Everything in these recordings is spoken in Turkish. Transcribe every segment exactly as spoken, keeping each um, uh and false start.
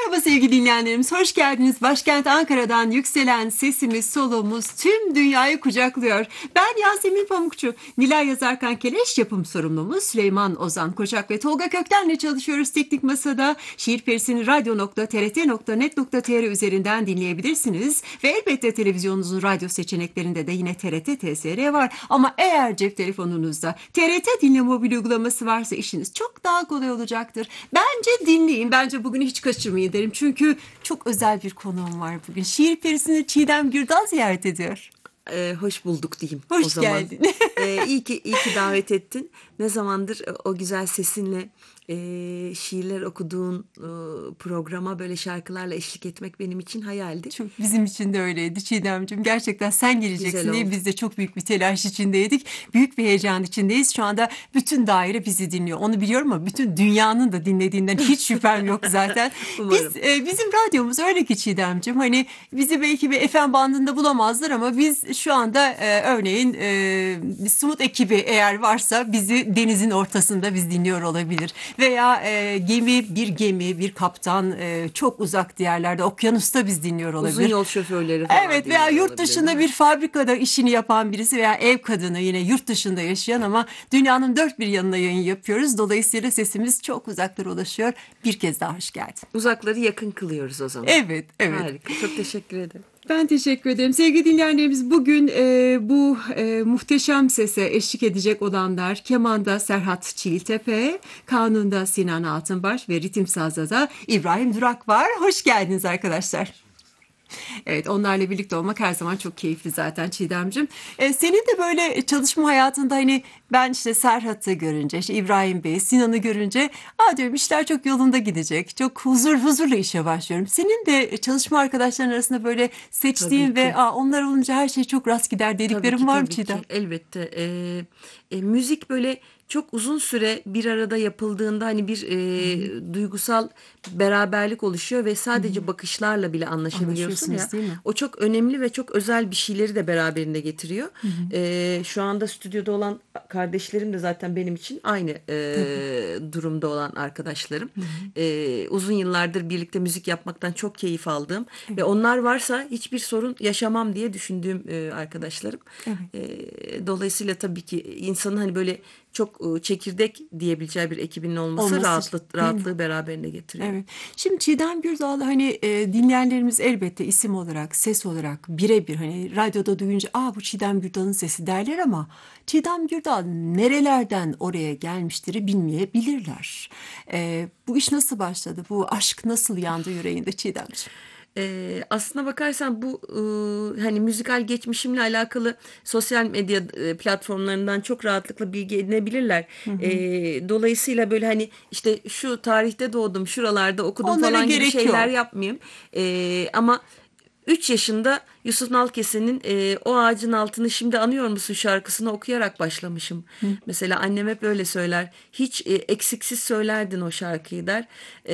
Merhaba sevgili dinleyenlerimiz, hoş geldiniz. Başkent Ankara'dan yükselen sesimiz, soluğumuz tüm dünyayı kucaklıyor. Ben Yasemin Pamukçu, Nilay Yazarkan Keleş yapım sorumlumuz Süleyman Ozan Koçak ve Tolga Kökten'le çalışıyoruz Teknik Masa'da. Şiir Perisi'ni radyo nokta t r t nokta net nokta t r üzerinden dinleyebilirsiniz. Ve elbette televizyonunuzun radyo seçeneklerinde de yine T R T T S R var. Ama eğer cep telefonunuzda T R T Dinle mobil uygulaması varsa işiniz çok daha kolay olacaktır. Bence dinleyin, bence bugün hiç kaçırmayın derim. Çünkü çok özel bir konuğum var bugün. Şiir Perisi'ni Çiğdem Gürdal ziyaret ediyor. Ee, hoş bulduk diyeyim Hoş o zaman. geldin. Ee, iyi ki iyi ki davet ettin. Ne zamandır o güzel sesinle e, şiirler okuduğun e, programa böyle şarkılarla eşlik etmek benim için hayaldi. Çok bizim için de öyleydi Çiğdemciğim. Gerçekten sen geleceksin Güzel diye oldu. biz de çok büyük bir telaş içindeydik. Büyük bir heyecan içindeyiz. Şu anda bütün daire bizi dinliyor. Onu biliyorum ama bütün dünyanın da dinlediğinden hiç şüphem yok zaten. Umarım. Biz e, bizim radyomuz öyle ki Çiğdemciğim. Hani bizi belki bir F M bandında bulamazlar ama biz şu anda e, örneğin e, Sumut ekibi eğer varsa bizi denizin ortasında biz dinliyor olabilir. Veya e, gemi bir gemi bir kaptan e, çok uzak diyarlarda okyanusta biz dinliyor olabilir. Uzun yol şoförleri falan. Evet veya dinliyor yurt olabilir, dışında değil mi? bir fabrikada işini yapan birisi veya ev kadını yine yurt dışında yaşayan ama dünyanın dört bir yanına yayın yapıyoruz. Dolayısıyla sesimiz çok uzaklara ulaşıyor. Bir kez daha hoş geldin. Uzakları yakın kılıyoruz o zaman. Evet, evet. Harika. Çok teşekkür ederim. Ben teşekkür ederim. Sevgili dinleyenlerimiz bugün e, bu e, muhteşem sese eşlik edecek olanlar kemanda Serhat Çiğiltepe, kanunda Sinan Altınbaş ve ritim sazda da İbrahim Durak var. Hoş geldiniz arkadaşlar. Evet, onlarla birlikte olmak her zaman çok keyifli zaten Çiğdemciğim. Ee, senin de böyle çalışma hayatında hani ben işte Serhat'ı görünce, işte İbrahim Bey, Sinan'ı görünce aa diyorum işler çok yolunda gidecek. Çok huzur huzurla işe başlıyorum. Senin de çalışma arkadaşların arasında böyle seçtiğin Tabii ve ki. aa, onlar olunca her şey çok rast gider Tabii dediklerim ki var mı tabii Çiğdem? ki elbette. Ee, e, müzik böyle çok uzun süre bir arada yapıldığında hani bir e, duygusal beraberlik oluşuyor ve sadece bakışlarla bile anlaşabiliyorsun ya. Anlaşıyorsunuz değil mi? O çok önemli ve çok özel bir şeyleri de beraberinde getiriyor. Ee, şu anda stüdyoda olan kardeşlerim de zaten benim için aynı e, durumda olan arkadaşlarım. Ee, uzun yıllardır birlikte müzik yapmaktan çok keyif aldığım ve onlar varsa hiçbir sorun yaşamam diye düşündüğüm e, arkadaşlarım. Ee, dolayısıyla tabii ki insanın hani böyle çok e, çekirdek diyebileceği bir ekibinin olması, Olması, rahatlık, değil mi? rahatlığı beraberinde getiriyor. Evet. Şimdi Çiğdem Gürdal hani e, dinleyenlerimiz elbette isim olarak, ses olarak birebir hani radyoda duyunca aa bu Çiğdem Gürdal'ın sesi derler ama Çiğdem Gürdal nerelerden oraya gelmiştir bilmeyebilirler. E, bu iş nasıl başladı? Bu aşk nasıl yandı yüreğinde Çiğdemciğim? Ee, aslına bakarsan bu e, hani müzikal geçmişimle alakalı sosyal medya e, platformlarından çok rahatlıkla bilgi edinebilirler. Ee, dolayısıyla böyle hani işte şu tarihte doğdum, şuralarda okudum Onlara falan gibi gerek şeyler yok. yapmayayım. Ee, ama üç yaşında Yusuf Nalkese'nin e, O Ağacın Altını Şimdi Anıyor Musun şarkısını okuyarak başlamışım. Mesela annem hep öyle söyler. Hiç e, eksiksiz söylerdin o şarkıyı der. E,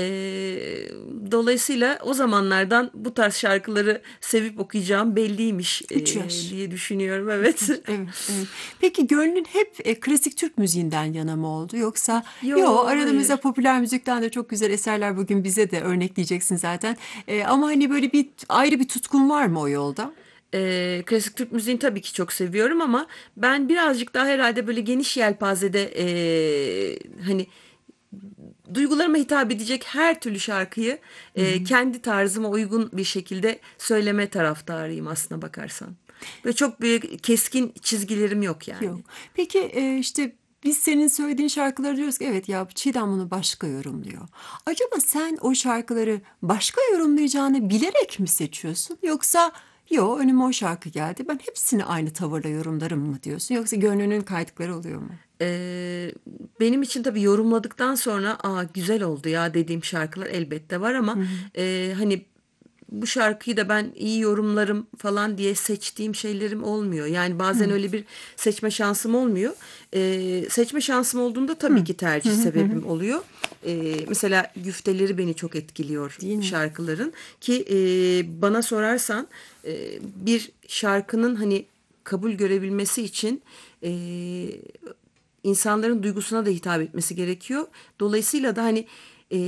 dolayısıyla o zamanlardan bu tarz şarkıları sevip okuyacağım belliymiş e, Üç yaş. diye düşünüyorum. Evet. Evet, evet. Peki gönlün hep e, klasik Türk müziğinden yana mı oldu yoksa yo Yo, arada mesela hayır. popüler müzikten de çok güzel eserler bugün bize de örnekleyeceksin zaten. E, ama hani böyle bir ayrı bir tutkun var mı o yolda? Ee, klasik Türk müziğini tabii ki çok seviyorum ama ben birazcık daha herhalde böyle geniş yelpazede e, hani duygularıma hitap edecek her türlü şarkıyı e, kendi tarzıma uygun bir şekilde söyleme taraftarıyım aslına bakarsan. Böyle çok büyük keskin çizgilerim yok Yok. yani. Peki e, işte biz senin söylediğin şarkıları diyoruz ki evet ya Çiğdem bunu başka yorumluyor. Acaba sen o şarkıları başka yorumlayacağını bilerek mi seçiyorsun yoksa yo önüme o şarkı geldi ben hepsini aynı tavırla yorumlarım mı diyorsun yoksa gönlünün kaydıkları oluyor mu? Ee, benim için tabii yorumladıktan sonra aa güzel oldu ya dediğim şarkılar elbette var ama e, hani bu şarkıyı da ben iyi yorumlarım falan diye seçtiğim şeylerim olmuyor. Yani bazen öyle bir seçme şansım olmuyor. Ee, seçme şansım olduğunda tabii ki tercih sebebim oluyor. Ee, mesela güfteleri beni çok etkiliyor Değil mi? şarkıların ki e, bana sorarsan e, bir şarkının hani kabul görebilmesi için e, insanların duygusuna da hitap etmesi gerekiyor. Dolayısıyla da hani